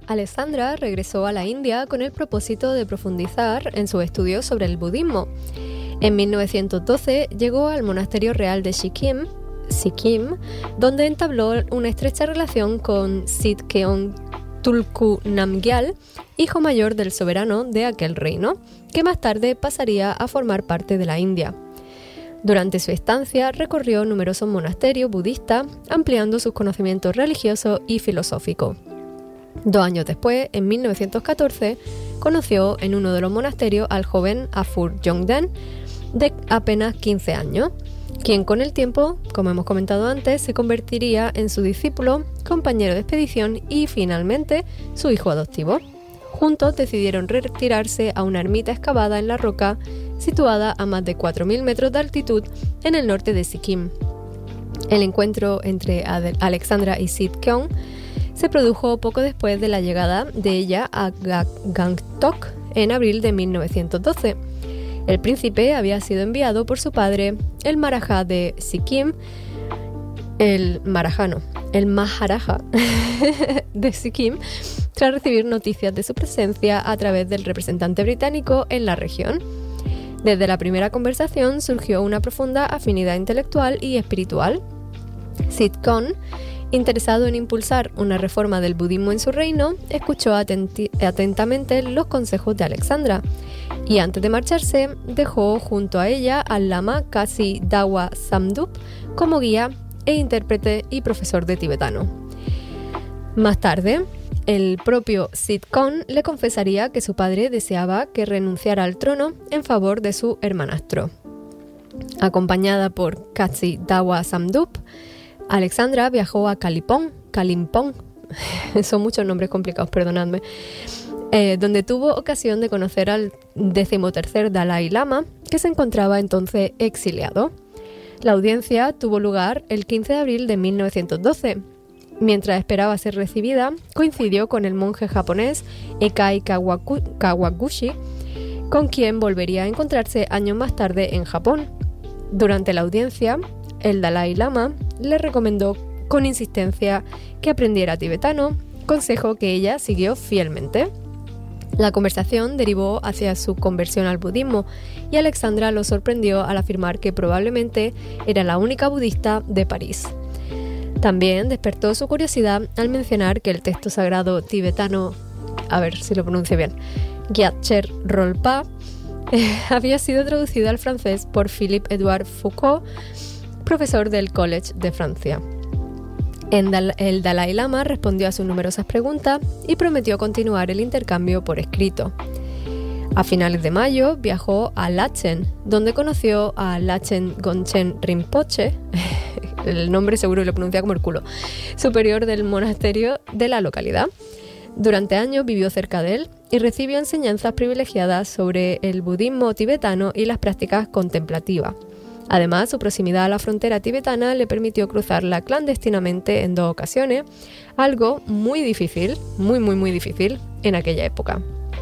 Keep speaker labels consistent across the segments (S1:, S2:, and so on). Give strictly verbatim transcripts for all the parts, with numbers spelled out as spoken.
S1: Alexandra regresó a la India con el propósito de profundizar en sus estudios sobre el budismo. En mil novecientos doce llegó al monasterio real de Sikkim, Sikkim, donde entabló una estrecha relación con Sidkeong Tulku Namgyal, hijo mayor del soberano de aquel reino, que más tarde pasaría a formar parte de la India. Durante su estancia recorrió numerosos monasterios budistas, ampliando sus conocimientos religiosos y filosóficos. Dos años después, en mil novecientos catorce, conoció en uno de los monasterios al joven Afur Yongden, de apenas quince años, quien con el tiempo, como hemos comentado antes, se convertiría en su discípulo, compañero de expedición y, finalmente, su hijo adoptivo. Juntos decidieron retirarse a una ermita excavada en la roca, situada a más de cuatro mil metros de altitud en el norte de Sikkim. El encuentro entre Alexandra y Sidkeong se produjo poco después de la llegada de ella a Gangtok en abril de mil novecientos doce. El príncipe había sido enviado por su padre, el Maharaja de Sikkim, el Marajano, el Maharaja de Sikkim, tras recibir noticias de su presencia a través del representante británico en la región. Desde la primera conversación surgió una profunda afinidad intelectual y espiritual. Sidkeong, interesado en impulsar una reforma del budismo en su reino, escuchó atenti- atentamente los consejos de Alexandra y antes de marcharse dejó junto a ella al lama Kasi Dawa Samdup como guía e intérprete y profesor de tibetano. Más tarde, el propio Sidkeong le confesaría que su padre deseaba que renunciara al trono en favor de su hermanastro. Acompañada por Kasi Dawa Samdup, Alexandra viajó a Kalimpong, Kalimpong, son muchos nombres complicados, perdonadme, eh, donde tuvo ocasión de conocer al decimotercer Dalai Lama, que se encontraba entonces exiliado. La audiencia tuvo lugar el quince de abril de mil novecientos doce. Mientras esperaba ser recibida, coincidió con el monje japonés Eikai Kawaku- Kawaguchi, con quien volvería a encontrarse años más tarde en Japón. Durante la audiencia, el Dalai Lama le recomendó con insistencia que aprendiera tibetano, consejo que ella siguió fielmente. La conversación derivó hacia su conversión al budismo y Alexandra lo sorprendió al afirmar que probablemente era la única budista de París. También despertó su curiosidad al mencionar que el texto sagrado tibetano, a ver si lo pronuncio bien, Gyatcher Rolpa, eh, había sido traducido al francés por Philippe-Édouard Foucault, profesor del College de Francia. El Dalai Lama respondió a sus numerosas preguntas y prometió continuar el intercambio por escrito. A finales de mayo viajó a Lachen, donde conoció a Lachen Gonchen Rinpoche, el nombre seguro lo pronuncia como el culo, superior del monasterio de la localidad. Durante años vivió cerca de él y recibió enseñanzas privilegiadas sobre el budismo tibetano y las prácticas contemplativas. Además, su proximidad a la frontera tibetana le permitió cruzarla clandestinamente en dos ocasiones, algo muy difícil, muy muy muy difícil en aquella época.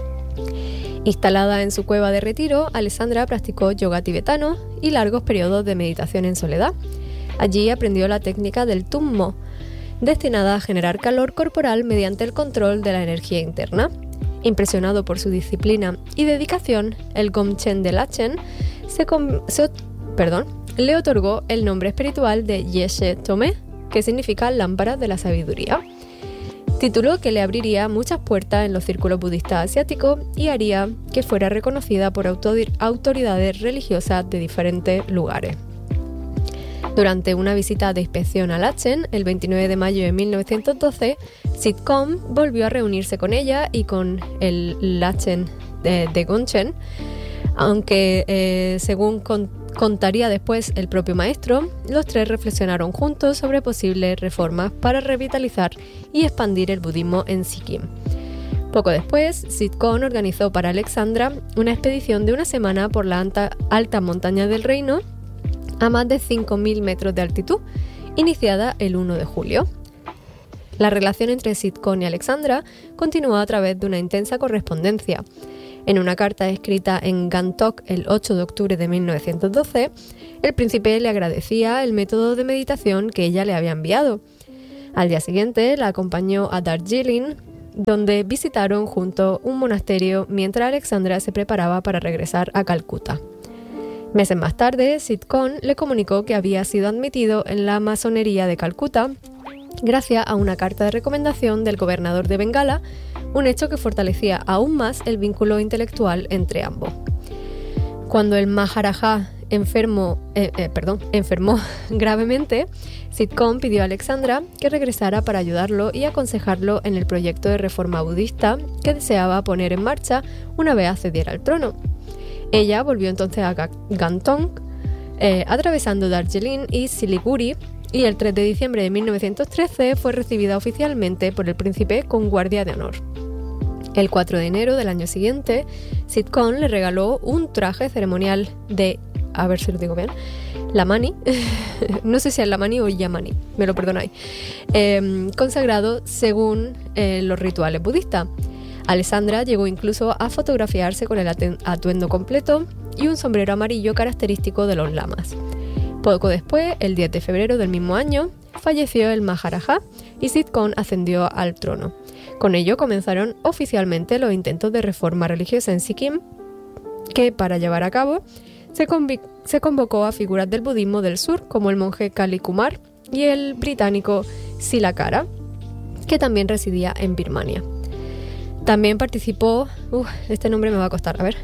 S1: Instalada en su cueva de retiro, Alexandra practicó yoga tibetano y largos periodos de meditación en soledad. Allí aprendió la técnica del tummo, destinada a generar calor corporal mediante el control de la energía interna. Impresionado por su disciplina y dedicación, el Gomchen de Lachen se, com- se Perdón, le otorgó el nombre espiritual de Yeshe Tomé, que significa lámpara de la sabiduría. Título que le abriría muchas puertas en los círculos budistas asiáticos y haría que fuera reconocida por autoridades religiosas de diferentes lugares. Durante una visita de inspección a Lachen, el veintinueve de mayo de mil novecientos doce, Sidkeong volvió a reunirse con ella y con el Lachen de, de Gongchen, aunque eh, según con Contaría después el propio maestro, los tres reflexionaron juntos sobre posibles reformas para revitalizar y expandir el budismo en Sikkim. Poco después, Sidkeong organizó para Alexandra una expedición de una semana por la alta, alta montaña del reino a más de cinco mil metros de altitud, iniciada el primero de julio. La relación entre Sidkeong y Alexandra continuó a través de una intensa correspondencia. En una carta escrita en Gangtok el ocho de octubre de mil novecientos doce, el príncipe le agradecía el método de meditación que ella le había enviado. Al día siguiente la acompañó a Darjeeling, donde visitaron juntos un monasterio mientras Alexandra se preparaba para regresar a Calcuta. Meses más tarde, Sid Khan le comunicó que había sido admitido en la masonería de Calcuta gracias a una carta de recomendación del gobernador de Bengala, un hecho que fortalecía aún más el vínculo intelectual entre ambos. Cuando el Maharaja enfermó, eh, eh, perdón, enfermó gravemente, Sid Khan pidió a Alexandra que regresara para ayudarlo y aconsejarlo en el proyecto de reforma budista que deseaba poner en marcha una vez accediera al trono. Ella volvió entonces a Gangtok, eh, atravesando Darjeeling y Siliguri, y el tres de diciembre de mil novecientos trece fue recibida oficialmente por el príncipe con guardia de honor. El cuatro de enero del año siguiente, Sid Khan le regaló un traje ceremonial de, a ver si lo digo bien, Lamani, no sé si es Lamani o Yamani, me lo perdonáis, eh, consagrado según eh, los rituales budistas. Alexandra llegó incluso a fotografiarse con el atuendo completo y un sombrero amarillo característico de los lamas. Poco después, el diez de febrero del mismo año, falleció el Maharaja y Sid Khan ascendió al trono. Con ello comenzaron oficialmente los intentos de reforma religiosa en Sikkim, que para llevar a cabo se, conv- se convocó a figuras del budismo del sur como el monje Kali Kumar y el británico Silakara, que también residía en Birmania. También participó, uh, este nombre me va a costar, a ver,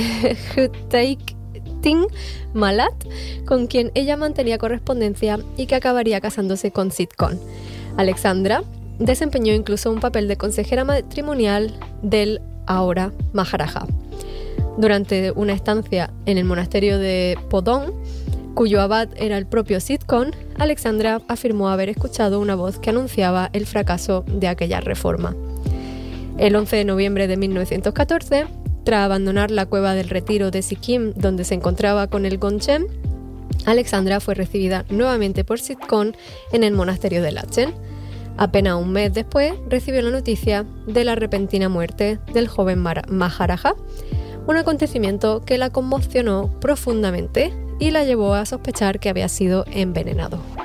S1: Huteik Ting Malat, con quien ella mantenía correspondencia y que acabaría casándose con Sid Khan. Alexandra desempeñó incluso un papel de consejera matrimonial del ahora Maharaja. Durante una estancia en el monasterio de Podong, cuyo abad era el propio Sid Khan, Alexandra afirmó haber escuchado una voz que anunciaba el fracaso de aquella reforma. El once de noviembre de mil novecientos catorce, tras abandonar la cueva del retiro de Sikkim, donde se encontraba con el Gongchen, Alexandra fue recibida nuevamente por Sid Khan en el monasterio de Lachen. Apenas un mes después, recibió la noticia de la repentina muerte del joven Maharaja, un acontecimiento que la conmocionó profundamente y la llevó a sospechar que había sido envenenado.